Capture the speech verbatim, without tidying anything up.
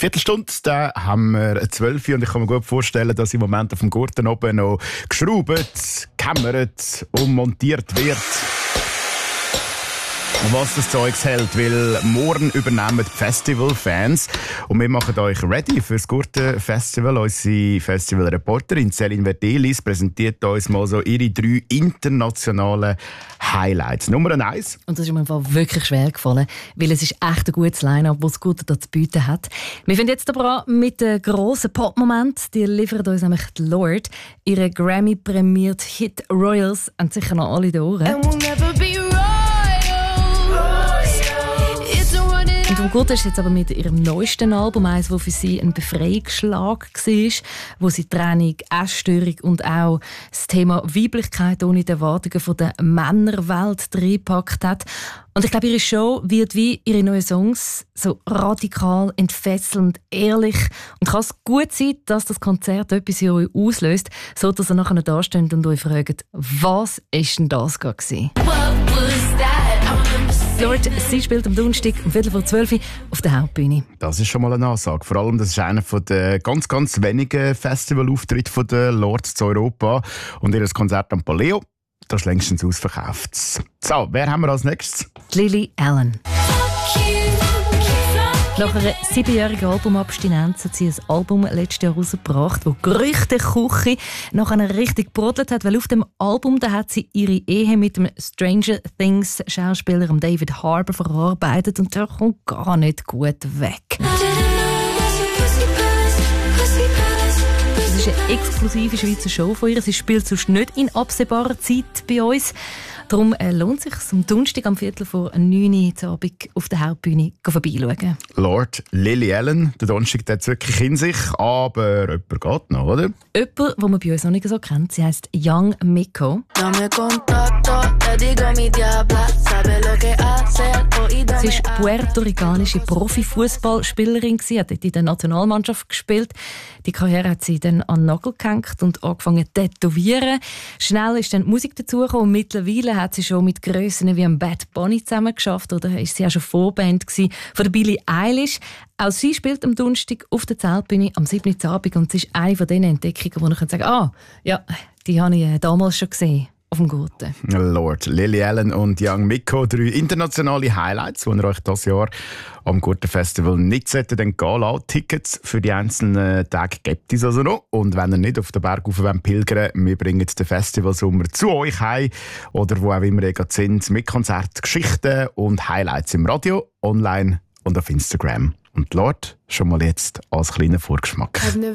Viertelstunde, da haben wir zwölf Uhr und ich kann mir gut vorstellen, dass im Moment auf dem Gurten oben noch geschraubt, gehämmert und montiert wird. Was das Zeugs hält, weil morgen übernehmen die Festivalfans und wir machen euch ready für das Gurten-Festival. Unsere Festivalreporterin Céline Verdelis präsentiert uns mal so ihre drei internationalen Highlights. Nummer eins. Und das ist mir einfach wirklich schwer gefallen, weil es ist echt ein gutes Line-Up, das das Gurten da zu bieten hat. Wir finden jetzt aber an mit einem grossen Pop-Moment. Die liefert uns nämlich die Lorde. Ihre Grammy-prämierte Hit Royals haben sicher noch alle in den Ohren. Und vom Gurten ist jetzt aber mit ihrem neuesten Album eins, das für sie ein Befreiungsschlag war, wo sie Trennung, Essstörung und auch das Thema Weiblichkeit ohne die Erwartungen von der Männerwelt reingepackt hat. Und ich glaube, ihre Show wird wie ihre neuen Songs so radikal, entfesselnd, ehrlich. Und kann es gut sein, dass das Konzert etwas in euch auslöst, so dass ihr nachher da steht und euch fragt, was ist denn das gerade gewesen? Lorde, sie spielt am Donnerstag um Viertel vor zwölf auf der Hauptbühne. Das ist schon mal eine Ansage. Vor allem, das ist einer der ganz, ganz wenigen Festivalauftritte der Lorde zu Europa. Und ihr Konzert am Paleo, das ist längstens ausverkauft. So, wer haben wir als nächstes? Lily Allen. Nach einer siebenjährigen Albumabstinenz hat sie ein Album letztes Jahr herausgebracht, das Gerüchteküche nach einer richtig brodelt hat, weil auf dem Album da hat sie ihre Ehe mit dem Stranger Things Schauspieler David Harbour verarbeitet und der kommt gar nicht gut weg. Das ist eine exklusive Schweizer Show von ihr. Sie spielt sonst nicht in absehbarer Zeit bei uns. Darum äh, lohnt es sich, am Donnerstag am Viertel vor neun Uhr Abend auf der Hauptbühne vorbeischauen. Lorde, Lily Allen, der Donnerstag hat es wirklich in sich, aber jemand geht noch, oder? Jemand, den man bei uns noch nicht so kennt, sie heisst Young Miko. Sie ist puerto-ricanische Profifußballspielerin, hat dort in der Nationalmannschaft gespielt. Die Karriere hat sie dann an den Nagel gehängt und angefangen zu tätowieren. Schnell ist dann die Musik dazugekommen und mittlerweile hat sie schon mit Grössen wie Bad Bunny zusammen geschafft oder ist sie auch schon Vorband von der Billie Eilish. Auch sie spielt am Donnerstag auf der Zeltbühne am siebten Uhr Abend und sie ist eine von diesen Entdeckungen, wo ich sagen kann, ah, ja, die habe ich damals schon gesehen. Auf dem Gurten. Lorde, Lily Allen und Young Miko, drei internationale Highlights, die ihr euch dieses Jahr am Gurten-Festival nicht solltet gehen lassen. Tickets für die einzelnen Tage gibt es also noch. Und wenn ihr nicht auf den Berg rauf wollt pilgern, wir bringen den Festivalsommer zu euch heim oder wo auch immer ihr gerade sind, mit Konzerten, Geschichten und Highlights im Radio, online und auf Instagram. Und Lorde, schon mal jetzt als kleiner Vorgeschmack.